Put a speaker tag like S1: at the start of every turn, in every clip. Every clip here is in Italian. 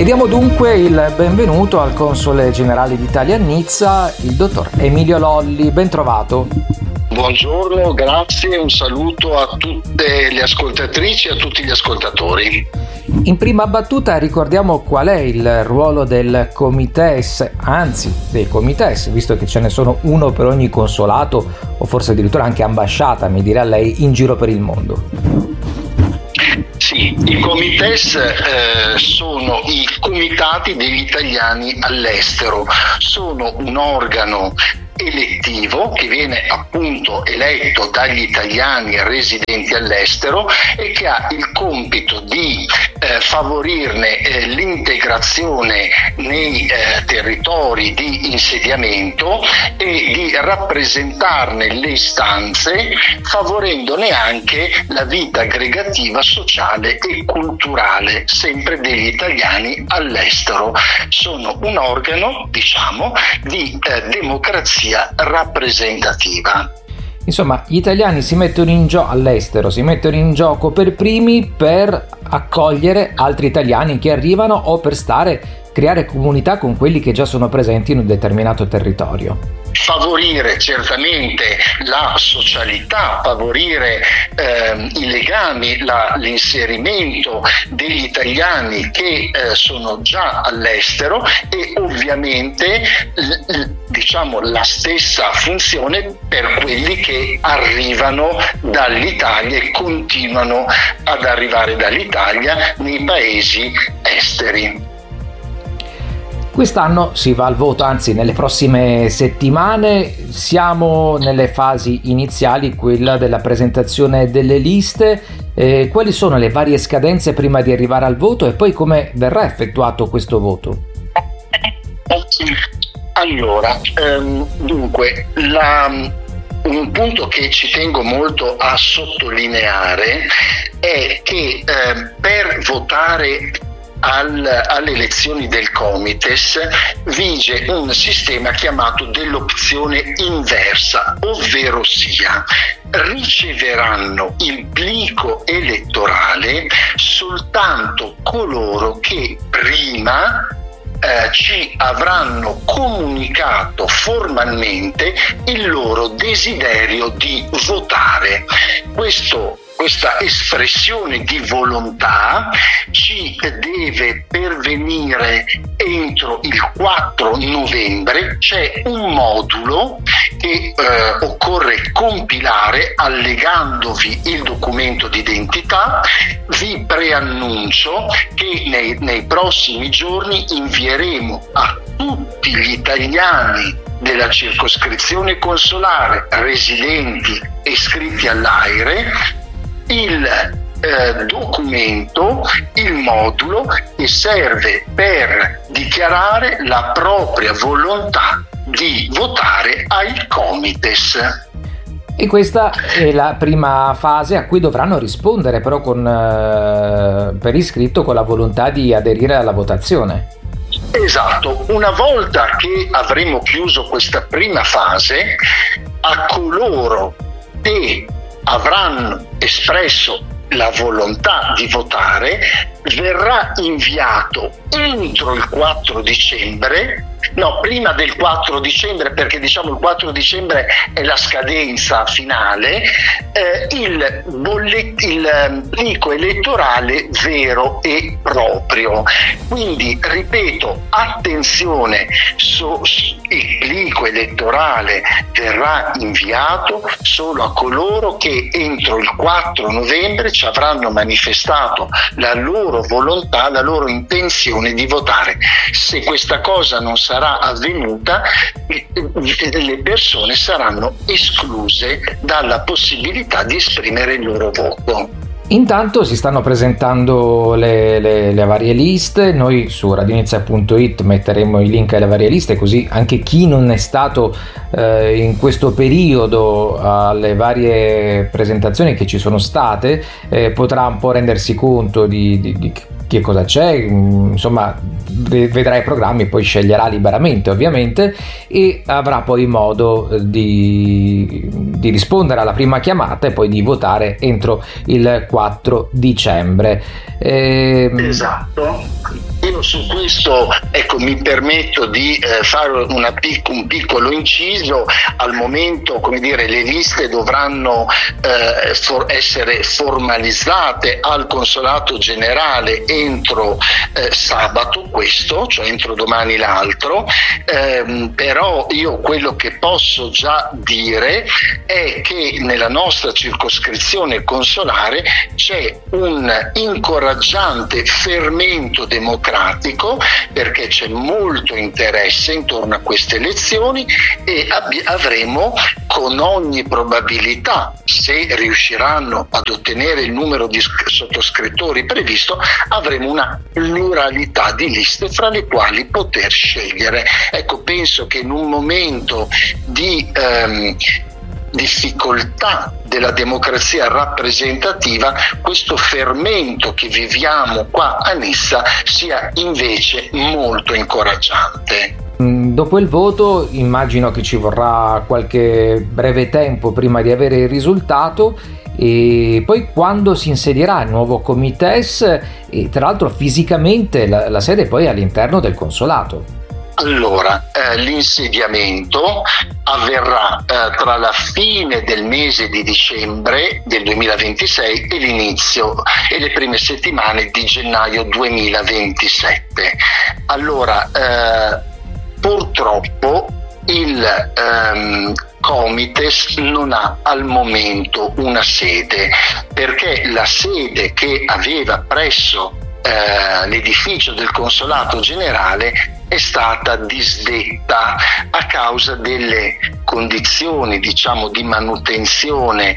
S1: E diamo dunque il benvenuto al console generale d'Italia a Nizza, il dottor Emilio Lolli. Ben trovato.
S2: Buongiorno, grazie, un saluto a tutte le ascoltatrici e a tutti gli ascoltatori.
S1: In prima battuta ricordiamo qual è il ruolo del Comites, anzi dei Comites, visto che ce ne sono uno per ogni consolato o forse addirittura anche ambasciata, mi dirà lei, in giro per il mondo.
S2: Sì, i Comites sono i comitati degli italiani all'estero, sono un organo elettivo che viene appunto eletto dagli italiani residenti all'estero e che ha il compito di favorirne l'integrazione nei territori di insediamento e di rappresentarne le istanze, favorendone anche la vita aggregativa, sociale e culturale sempre degli italiani all'estero. Sono un organo, diciamo, di democrazia rappresentativa.
S1: Insomma, gli italiani si mettono in gioco all'estero, si mettono in gioco per primi per accogliere altri italiani che arrivano o per creare comunità con quelli che già sono presenti in un determinato territorio.
S2: Favorire certamente la socialità, favorire i legami, l'inserimento degli italiani che sono già all'estero e ovviamente diciamo la stessa funzione per quelli che arrivano dall'Italia e continuano ad arrivare dall'Italia nei paesi esteri.
S1: Quest'anno si va al voto, anzi nelle prossime settimane siamo nelle fasi iniziali, quella della presentazione delle liste. Quali sono le varie scadenze prima di arrivare al voto e poi come verrà effettuato questo voto?
S2: Allora, dunque, un punto che ci tengo molto a sottolineare è che per votare alle elezioni del Comites vige un sistema chiamato dell'opzione inversa, ovvero sia riceveranno il plico elettorale soltanto coloro che prima ci avranno comunicato formalmente il loro desiderio di votare. Questa espressione di volontà ci deve pervenire entro il 4 novembre. C'è un modulo che occorre compilare allegandovi il documento d'identità. Vi preannuncio che nei prossimi giorni invieremo a tutti gli italiani della circoscrizione consolare residenti e iscritti all'AIRE il documento, il modulo che serve per dichiarare la propria volontà di votare ai Comites.
S1: E questa è la prima fase a cui dovranno rispondere però per iscritto con la volontà di aderire alla votazione.
S2: Esatto, una volta che avremo chiuso questa prima fase, a coloro che avranno espresso la volontà di votare verrà inviato entro il 4 diciembre, prima del 4 dicembre, perché diciamo il 4 dicembre è la scadenza finale, il plico elettorale vero e proprio. Quindi ripeto, attenzione, il plico elettorale verrà inviato solo a coloro che entro il 4 novembre ci avranno manifestato la loro volontà, la loro intenzione di votare. Se questa cosa non sarà avvenuta, le persone saranno escluse dalla possibilità di esprimere il loro voto.
S1: Intanto si stanno presentando le varie liste. Noi su radionizia.it metteremo i link alle varie liste, così anche chi non è stato in questo periodo alle varie presentazioni che ci sono state potrà un po' rendersi conto di che cosa c'è, insomma vedrà i programmi e poi sceglierà liberamente ovviamente, e avrà poi modo di rispondere alla prima chiamata e poi di votare entro il 4 dicembre.
S2: Esatto. Io Io su questo, ecco, mi permetto di fare un piccolo inciso. Al momento, come dire, le liste dovranno essere formalizzate al consolato generale entro sabato, questo, cioè entro domani l'altro, però io quello che posso già dire è che nella nostra circoscrizione consolare c'è un incoraggiante fermento democratico, perché c'è molto interesse intorno a queste elezioni e avremo con ogni probabilità, se riusciranno ad ottenere il numero di sottoscrittori previsto, avremo una pluralità di liste fra le quali poter scegliere. Ecco, penso che in un momento di difficoltà della democrazia rappresentativa, questo fermento che viviamo qua a Nizza sia invece molto incoraggiante.
S1: Dopo il voto immagino che ci vorrà qualche breve tempo prima di avere il risultato, e poi quando si insedierà il nuovo Comites, e tra l'altro fisicamente la sede poi è all'interno del consolato.
S2: Allora, l'insediamento avverrà tra la fine del mese di dicembre del 2026 e l'inizio e le prime settimane di gennaio 2027. Allora, purtroppo il Comites non ha al momento una sede, perché la sede che aveva presso l'edificio del consolato generale è stata disdetta a causa delle condizioni, diciamo, di manutenzione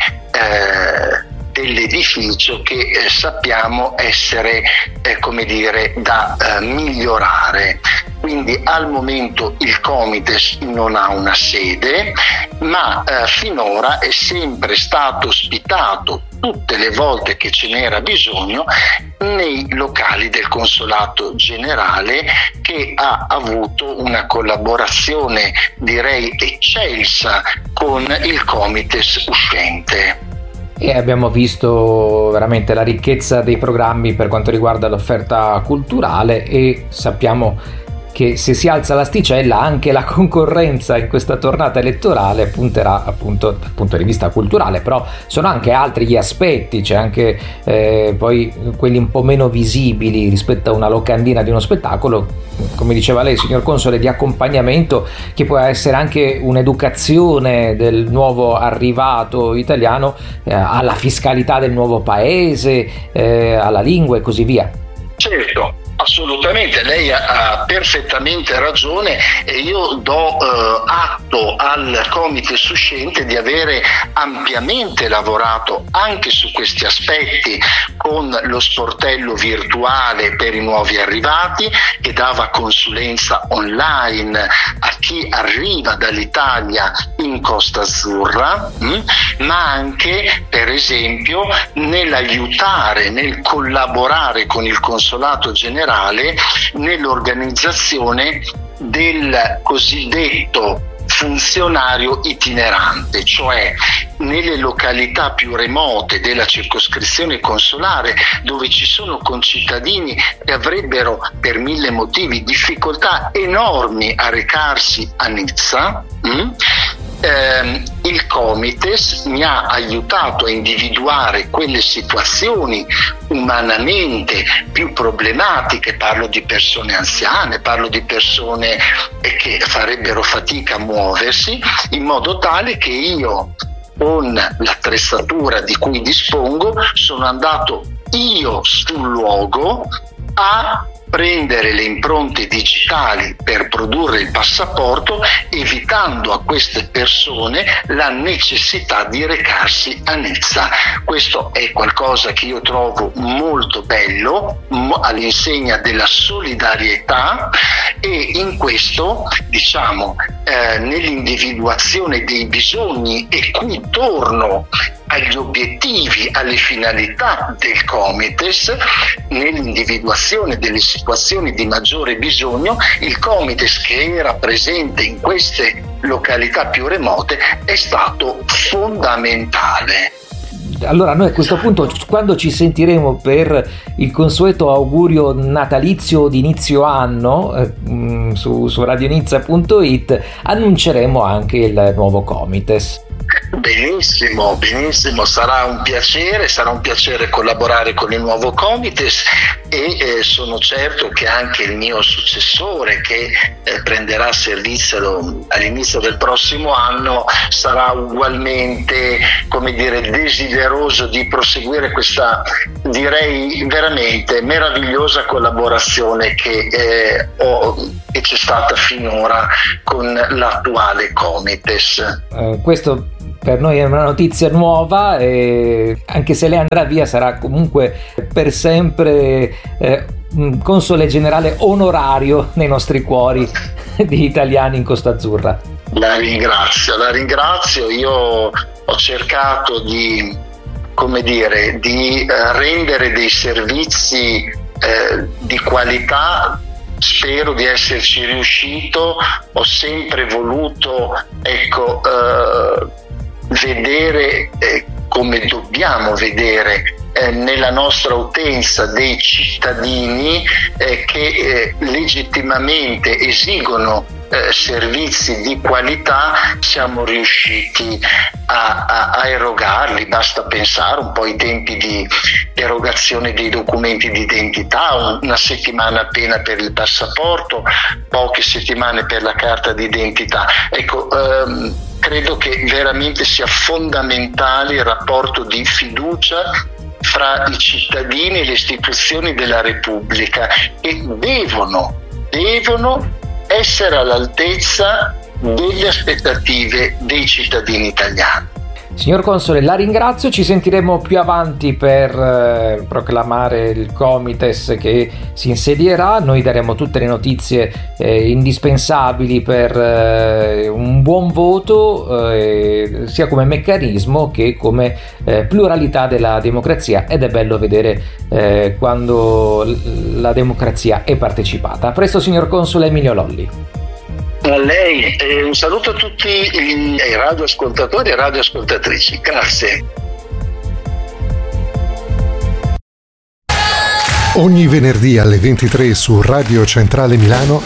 S2: dell'edificio che sappiamo essere come dire da migliorare. Quindi al momento il Comites non ha una sede, ma finora è sempre stato ospitato tutte le volte che ce n'era bisogno nei locali del consolato generale, che ha avuto una collaborazione direi eccelsa con il Comites uscente.
S1: E abbiamo visto veramente la ricchezza dei programmi per quanto riguarda l'offerta culturale, e sappiamo che se si alza l'asticella anche la concorrenza in questa tornata elettorale punterà appunto dal punto di vista culturale, però sono anche altri gli aspetti, c'è anche poi quelli un po' meno visibili rispetto a una locandina di uno spettacolo, come diceva lei signor Console, di accompagnamento, che può essere anche un'educazione del nuovo arrivato italiano alla fiscalità del nuovo paese, alla lingua e così via.
S2: Certo. Assolutamente, lei ha perfettamente ragione, e io do atto al Comites uscente di avere ampiamente lavorato anche su questi aspetti, con lo sportello virtuale per i nuovi arrivati che dava consulenza online a chi arriva dall'Italia in Costa Azzurra, ma anche per esempio nell'aiutare, nel collaborare con il consolato generale nell'organizzazione del cosiddetto funzionario itinerante, cioè nelle località più remote della circoscrizione consolare, dove ci sono concittadini che avrebbero per mille motivi difficoltà enormi a recarsi a Nizza. Il Comites mi ha aiutato a individuare quelle situazioni umanamente più problematiche, parlo di persone anziane, parlo di persone che farebbero fatica a muoversi, in modo tale che io, con l'attrezzatura di cui dispongo, sono andato io sul luogo a prendere le impronte digitali per produrre il passaporto, evitando a queste persone la necessità di recarsi a Nizza. Questo è qualcosa che io trovo molto bello, all'insegna della solidarietà, e in questo, diciamo, nell'individuazione dei bisogni, e qui torno agli obiettivi, alle finalità del Comites, nell'individuazione delle situazioni di maggiore bisogno, il Comites, che era presente in queste località più remote, è stato fondamentale.
S1: Allora noi a questo punto, quando ci sentiremo per il consueto augurio natalizio di inizio anno su radionizia.it, annunceremo anche il nuovo Comites.
S2: Benissimo, sarà un piacere collaborare con il nuovo Comites e sono certo che anche il mio successore, che prenderà servizio all'inizio del prossimo anno, sarà ugualmente, desideroso di proseguire questa, direi veramente meravigliosa collaborazione che c'è stata finora con l'attuale Comites.
S1: Questo per noi è una notizia nuova, e anche se lei andrà via sarà comunque per sempre console generale onorario nei nostri cuori di italiani in Costa Azzurra.
S2: La ringrazio. Io ho cercato di rendere dei servizi di qualità. Spero di esserci riuscito. Ho sempre voluto vedere come dobbiamo vedere nella nostra utenza dei cittadini che legittimamente esigono servizi di qualità. Siamo riusciti a erogarli. Basta pensare un po' ai tempi di erogazione dei documenti di identità, una settimana appena per il passaporto, poche settimane per la carta d'identità. Credo che veramente sia fondamentale il rapporto di fiducia fra i cittadini e le istituzioni della Repubblica, che devono essere all'altezza delle aspettative dei cittadini italiani.
S1: Signor Console, la ringrazio, ci sentiremo più avanti per proclamare il Comites che si insedierà. Noi daremo tutte le notizie indispensabili per un buon voto, sia come meccanismo che come pluralità della democrazia, ed è bello vedere quando la democrazia è partecipata. A presto, signor Console. Emilio Lolli.
S2: A lei, un saluto a tutti i radioascoltatori e radioascoltatrici. Grazie.
S3: Ogni venerdì alle 23 su Radio Centrale Milano,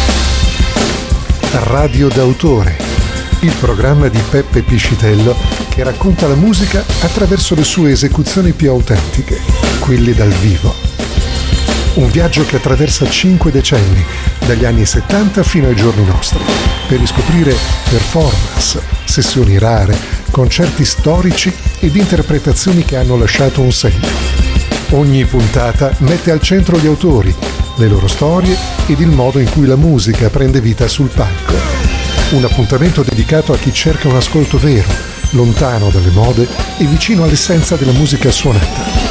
S3: Radio d'autore, il programma di Peppe Piscitello che racconta la musica attraverso le sue esecuzioni più autentiche, quelle dal vivo. Un viaggio che attraversa 5 decenni, dagli anni 70 fino ai giorni nostri, per riscoprire performance, sessioni rare, concerti storici ed interpretazioni che hanno lasciato un segno. Ogni puntata mette al centro gli autori, le loro storie ed il modo in cui la musica prende vita sul palco. Un appuntamento dedicato a chi cerca un ascolto vero, lontano dalle mode e vicino all'essenza della musica suonata.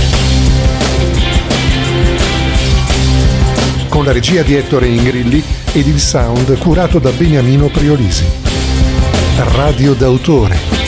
S3: Con la regia di Ettore Ingrilli ed il sound curato da Beniamino Priolisi. Radio d'autore.